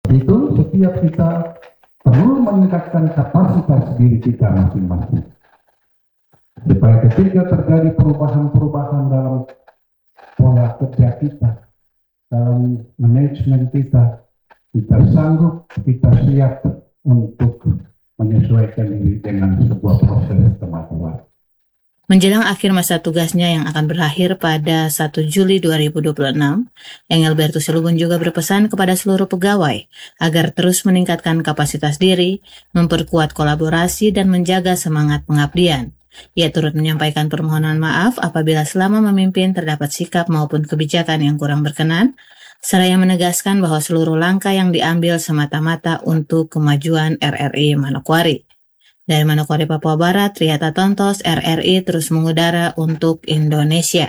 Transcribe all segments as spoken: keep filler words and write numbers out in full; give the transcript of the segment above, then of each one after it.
Itu setiap kita perlu meningkatkan kapasitas diri kita masing-masing. Supaya ketika terjadi perubahan-perubahan dalam pola kerja kita, dalam manajemen kita, kita sanggup, kita siap untuk menyesuaikan diri dengan sebuah proses kemajuan. Menjelang akhir masa tugasnya yang akan berakhir pada satu Juli dua ribu dua puluh enam, Engelberto Silugun juga berpesan kepada seluruh pegawai agar terus meningkatkan kapasitas diri, memperkuat kolaborasi, dan menjaga semangat pengabdian. Ia turut menyampaikan permohonan maaf apabila selama memimpin terdapat sikap maupun kebijakan yang kurang berkenan, seraya menegaskan bahwa seluruh langkah yang diambil semata-mata untuk kemajuan R R I Manokwari. Dari Manokwari, Papua Barat, Triata Tontos, R R I terus mengudara untuk Indonesia.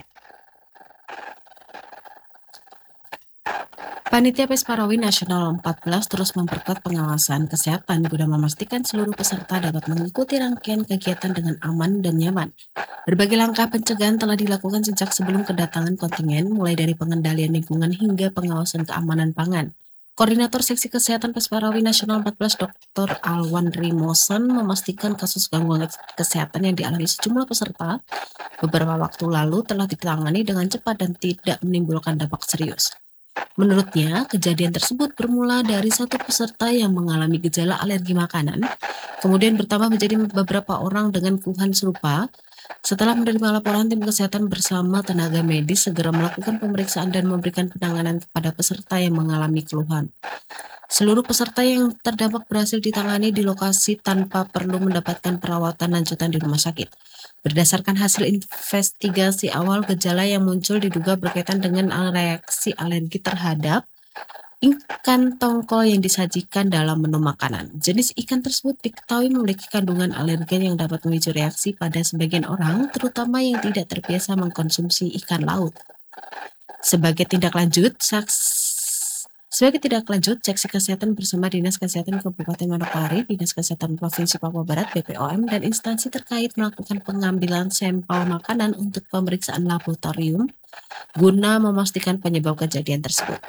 Panitia Pesparawi Nasional empat belas terus memperkuat pengawasan kesehatan guna memastikan seluruh peserta dapat mengikuti rangkaian kegiatan dengan aman dan nyaman. Berbagai langkah pencegahan telah dilakukan sejak sebelum kedatangan kontingen, mulai dari pengendalian lingkungan hingga pengawasan keamanan pangan. Koordinator Seksi Kesehatan Pesparawi Nasional empat belas Doktor Alwan Rimoson memastikan kasus gangguan kesehatan yang dialami sejumlah peserta beberapa waktu lalu telah ditangani dengan cepat dan tidak menimbulkan dampak serius. Menurutnya, kejadian tersebut bermula dari satu peserta yang mengalami gejala alergi makanan, kemudian bertambah menjadi beberapa orang dengan keluhan serupa. Setelah menerima laporan, tim kesehatan bersama tenaga medis segera melakukan pemeriksaan dan memberikan penanganan kepada peserta yang mengalami keluhan. Seluruh peserta yang terdampak berhasil ditangani di lokasi tanpa perlu mendapatkan perawatan lanjutan di rumah sakit. Berdasarkan hasil investigasi awal, gejala yang muncul diduga berkaitan dengan reaksi alergi terhadap ikan tongkol yang disajikan dalam menu makanan. Jenis ikan tersebut diketahui memiliki kandungan alergen yang dapat memicu reaksi pada sebagian orang, terutama yang tidak terbiasa mengkonsumsi ikan laut. Sebagai tindak lanjut, saks Sebagai tindak lanjut, Seksi Kesehatan bersama Dinas Kesehatan Kabupaten Manokwari, Dinas Kesehatan Provinsi Papua Barat (B P O M) dan instansi terkait melakukan pengambilan sampel makanan untuk pemeriksaan laboratorium guna memastikan penyebab kejadian tersebut.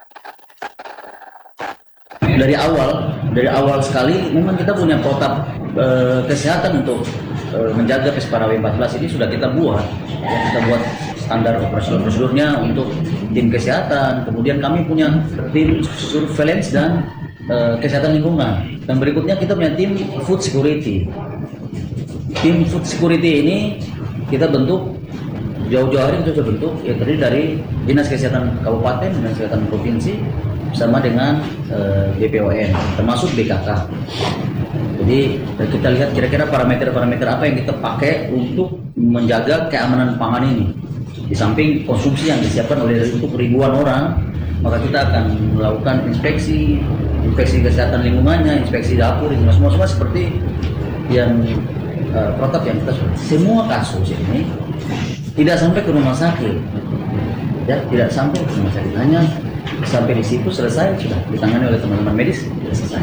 Dari awal, dari awal sekali memang kita punya protap e, kesehatan untuk e, menjaga Pesparawi empat belas ini sudah kita buat. Ya, kita buat standar prosedur-prosedurnya untuk tim kesehatan. Kemudian kami punya tim surveillance dan e, kesehatan lingkungan. Dan berikutnya kita punya tim food security. Tim food security ini kita bentuk jauh-jauh hari kita sudah bentuk ya terdiri dari Dinas Kesehatan Kabupaten, Dinas Kesehatan Provinsi bersama dengan e, B P O M, termasuk B K K. Jadi kita lihat kira-kira parameter-parameter apa yang kita pakai untuk menjaga keamanan pangan ini. Di samping konsumsi yang disiapkan oleh untuk ribuan orang, maka kita akan melakukan inspeksi, inspeksi kesehatan lingkungannya, inspeksi dapur, semua semua, semua seperti yang uh, protap yang kita sudah. Semua kasus ini tidak sampai ke rumah sakit, ya tidak sampai ke rumah sakit, hanya sampai di situ selesai sudah ditangani oleh teman-teman medis sudah selesai.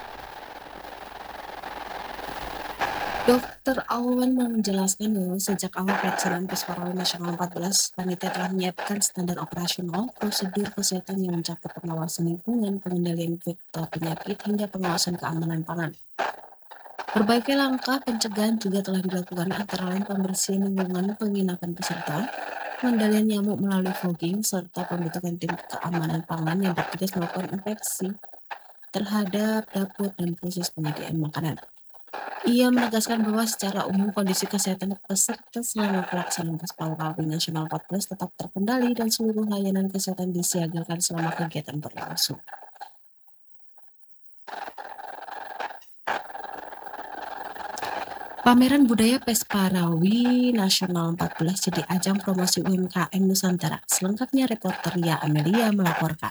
Dokter Alwan menjelaskan bahwa sejak awal pelaksanaan Pesparawi Nasional empat belas, panitia telah menyiapkan standar operasional, prosedur kesehatan yang mencakup pengawasan lingkungan, pengendalian vektor penyakit, hingga pengawasan keamanan pangan. Berbagai langkah pencegahan juga telah dilakukan, antara lain pembersihan lingkungan penginapan peserta, pengendalian nyamuk melalui fogging, serta pembentukan tim keamanan pangan yang bertugas melakukan inspeksi terhadap dapur dan proses penyediaan makanan. Ia menegaskan bahwa secara umum kondisi kesehatan peserta selama pelaksanaan Pesparawi Nasional empat belas tetap terkendali dan seluruh layanan kesehatan disiagakan selama kegiatan berlangsung. Pameran Budaya Pesparawi Nasional empat belas jadi ajang promosi U M K M Nusantara. Selengkapnya reporter Lia Amelia melaporkan.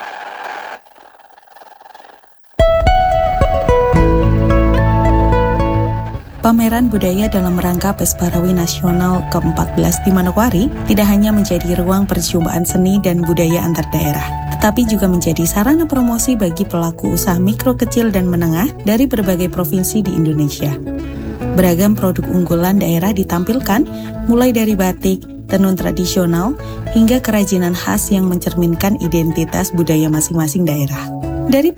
Pameran budaya dalam rangka Pesparawi Nasional ke empat belas di Manokwari tidak hanya menjadi ruang perjumpaan seni dan budaya antar daerah, tetapi juga menjadi sarana promosi bagi pelaku usaha mikro, kecil, dan menengah dari berbagai provinsi di Indonesia. Beragam produk unggulan daerah ditampilkan, mulai dari batik, tenun tradisional, hingga kerajinan khas yang mencerminkan identitas budaya masing-masing daerah. Dari